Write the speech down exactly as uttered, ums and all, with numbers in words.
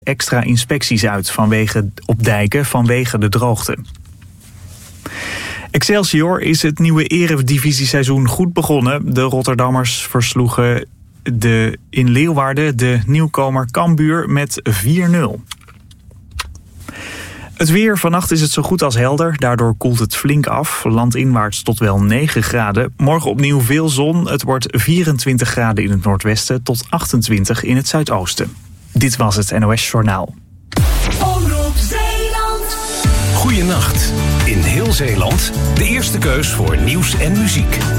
extra inspecties uit vanwege, op dijken vanwege de droogte. Excelsior is het nieuwe eredivisie-seizoen goed begonnen. De Rotterdammers versloegen de, in Leeuwarden de nieuwkomer Cambuur met vier nul. Het weer, vannacht is het zo goed als helder. Daardoor koelt het flink af. Landinwaarts tot wel negen graden. Morgen opnieuw veel zon. Het wordt vierentwintig graden in het noordwesten tot achtentwintig in het zuidoosten. Dit was het N O S Journaal. Omroep Zeeland. Goeienacht. In heel Zeeland de eerste keus voor nieuws en muziek.